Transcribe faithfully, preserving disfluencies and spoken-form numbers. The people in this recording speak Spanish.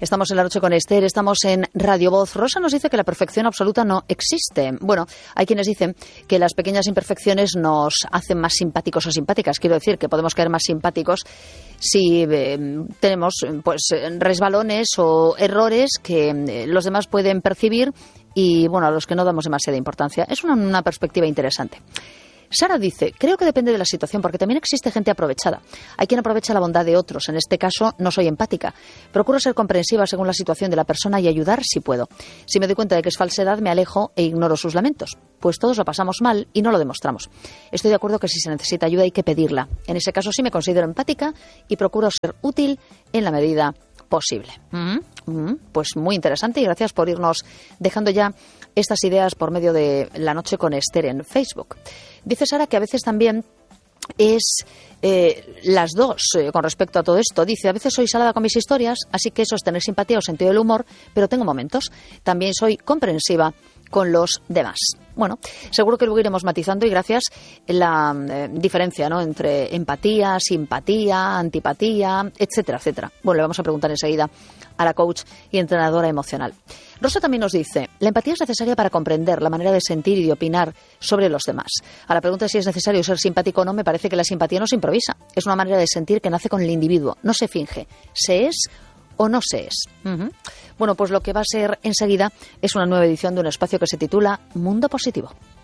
Estamos en La Noche con Esther, estamos en Radio Voz. Rosa nos dice que la perfección absoluta no existe. Bueno, hay quienes dicen que las pequeñas imperfecciones nos hacen más simpáticos o simpáticas. Quiero decir que podemos caer más simpáticos si eh, tenemos pues resbalones o errores que eh, los demás pueden percibir y, bueno, a los que no damos demasiada importancia. Es una, una perspectiva interesante. Sara dice, creo que depende de la situación, porque también existe gente aprovechada. Hay quien aprovecha la bondad de otros. En este caso, no soy empática. Procuro ser comprensiva según la situación de la persona y ayudar si puedo. Si me doy cuenta de que es falsedad, me alejo e ignoro sus lamentos. Pues todos lo pasamos mal y no lo demostramos. Estoy de acuerdo que si se necesita ayuda hay que pedirla. En ese caso sí me considero empática y procuro ser útil en la medida posible. Mm-hmm. Mm-hmm. Pues muy interesante y gracias por irnos dejando ya estas ideas por medio de La Noche con Esther en Facebook. Dice Sara que a veces también es eh, las dos eh, con respecto a todo esto. Dice, a veces soy salada con mis historias, así que eso es tener simpatía o sentido del humor, pero tengo momentos. También soy comprensiva con los demás. Bueno, seguro que luego iremos matizando y gracias la eh, diferencia, ¿no?, entre empatía, simpatía, antipatía, etcétera, etcétera. Bueno, le vamos a preguntar enseguida a la coach y entrenadora emocional. Rosa también nos dice, la empatía es necesaria para comprender la manera de sentir y de opinar sobre los demás. A la pregunta de si es necesario ser simpático o no, me parece que la simpatía no se improvisa. Es una manera de sentir que nace con el individuo, no se finge. Se es o no se es. Uh-huh. Bueno, pues lo que va a ser enseguida es una nueva edición de un espacio que se titula Mundo Positivo.